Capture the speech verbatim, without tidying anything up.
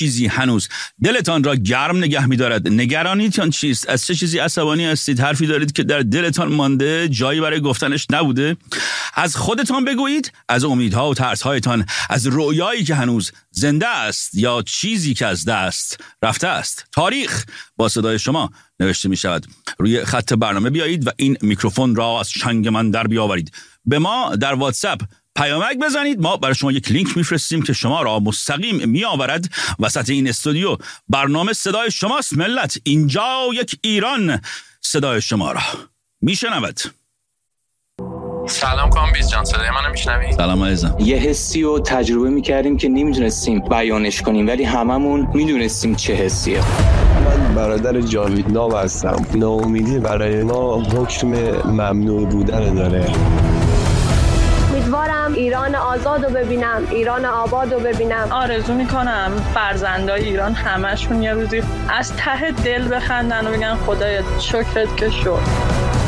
چیزی هنوز دلتان را گرم نگه می‌دارد؟ نگرانیتان چیست؟ از چه چیزی عصبانی هستید؟ حرفی دارید که در دلتان مانده، جایی برای گفتنش نبوده؟ از خودتان بگویید، از امیدها و ترس‌هایتان، از رویایی که هنوز زنده است یا چیزی که از دست رفته است. تاریخ با صدای شما نوشته می شود. روی خط برنامه بیایید و این میکروفون را از چنگ من در بیاورید. به ما در واتساپ پیامک بزنید، ما برای شما یک لینک میفرستیم که شما را مستقیم می آورد وسط این استودیو. برنامه صدای شماست ملت، اینجا یک ایران صدای شما را میشنود. سلام کامبیز جان، صدای منو میشنوی؟ سلام عزیزم. یه حسی رو تجربه میکردیم که نمیدونستیم بیانش کنیم، ولی هممون میدونستیم چه حسیه. من برادر جاوید نام هستم. ناامیدی برای ما حکم ممنوع بودن داره. امیدوارم ایران آزاد رو ببینم، ایران آباد رو ببینم. آرزو میکنم فرزندای ایران همشون یه روزی از ته دل بخندن و بگن خدایا شکرت که شد.